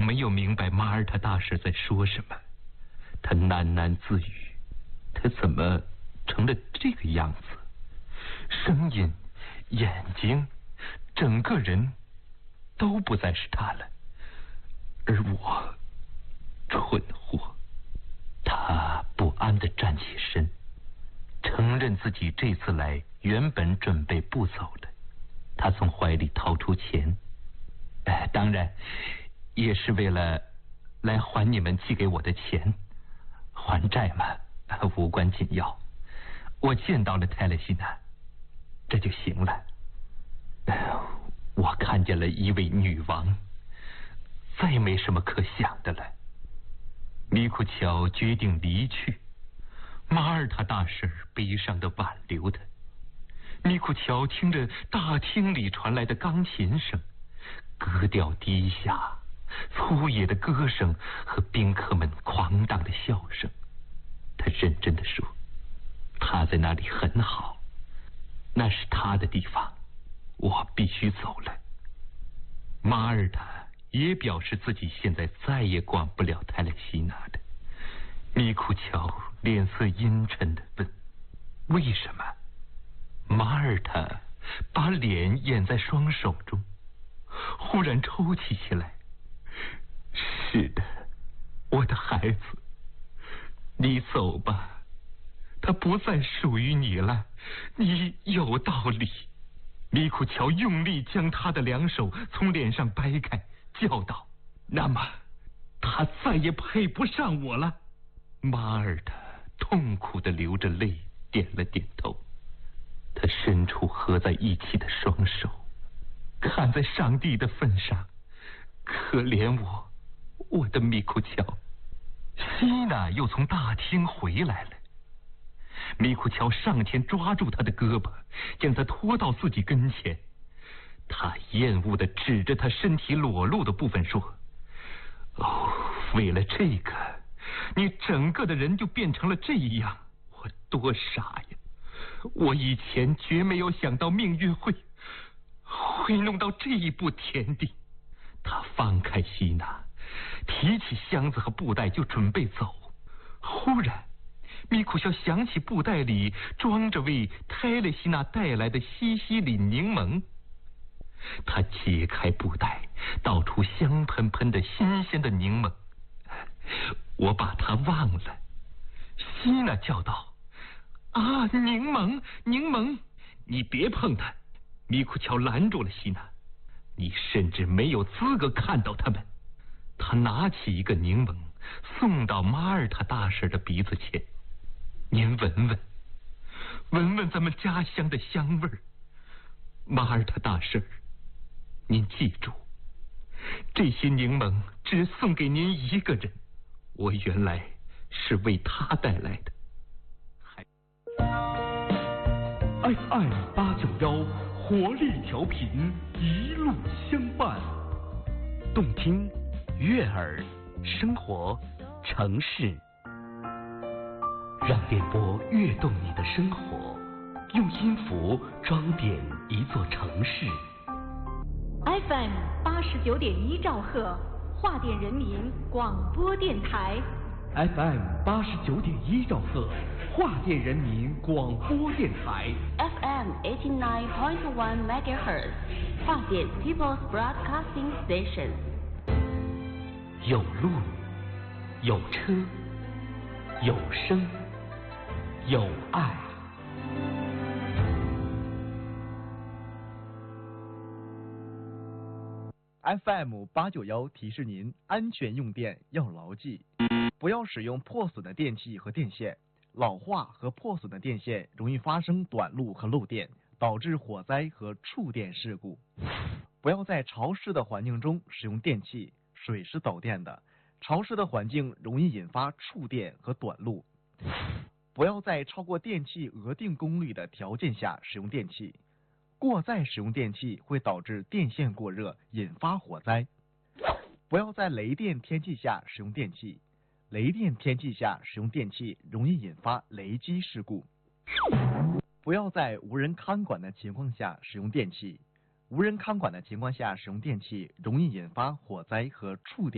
没有明白马耳他大婶在说什么，他喃喃自语，他怎么成了这个样子？声音、眼睛，整个人都不再是他了。而我，蠢货！他不安地站起身，承认自己这次来原本准备不走的。他从怀里掏出钱，当然也是为了来还你们寄给我的钱，还债嘛，无关紧要。我见到了泰勒西娜，这就行了。我看见了一位女王，再没什么可想的了。米库乔决定离去，马耳他大婶悲伤地挽留他。米库乔听着大厅里传来的钢琴声，格调低下，粗野的歌声和宾客们狂荡的笑声。他认真地说，他在那里很好，那是他的地方，我必须走了。马耳他也表示自己现在再也管不了泰勒西娜的。米库乔脸色阴沉地问，为什么？马耳他把脸掩在双手中，忽然抽泣起来。是的，我的孩子，你走吧，他不再属于你了，你有道理。米库乔用力将他的两手从脸上掰开，叫道，那么他再也配不上我了。马耳他痛苦地流着泪点了点头。他伸出合在一起的双手，看在上帝的份上，可怜我的米库乔。西娜又从大厅回来了。米库乔上前抓住他的胳膊，将他拖到自己跟前。他厌恶地指着他身体裸露的部分说，为了这个，你整个的人就变成了这样，我多傻呀！我以前绝没有想到命运会弄到这一步田地。他放开西娜，提起箱子和布袋就准备走。忽然米库乔想起布袋里装着为泰勒西娜带来的西西里柠檬。他解开布袋，倒出香喷喷的新鲜的柠檬。我把它忘了。西娜叫道，啊，柠檬，你别碰它！米库乔拦住了西娜，你甚至没有资格看到它们。他拿起一个柠檬，送到马耳他大婶的鼻子前，您闻闻咱们家乡的香味儿。马耳他大婶，您记住，这些柠檬只送给您一个人，我原来是为他带来的。 FM891活力调频，一路相伴， 动听、悦耳、生活、城市，让电波跃动你的生活，用音符装点一座城市。 FM89.1兆赫，华电人民广播电台。 FM89.1兆赫，华电人民广播电台。 FM89.1 MHz， 华电 People's Broadcasting Station。 有路，有车，有声，有爱。 FM891提示您安全用电要牢记，不要使用破损的电器和电线。老化和破损的电线容易发生短路和漏电，导致火灾和触电事故。不要在潮湿的环境中使用电器，水是导电的，潮湿的环境容易引发触电和短路。不要在超过电器额定功率的条件下使用电器，过载使用电器会导致电线过热，引发火灾。不要在雷电天气下使用电器，雷电天气下使用电器容易引发雷击事故。不要在无人看管的情况下使用电器，无人看管的情况下使用电器容易引发火灾和触电。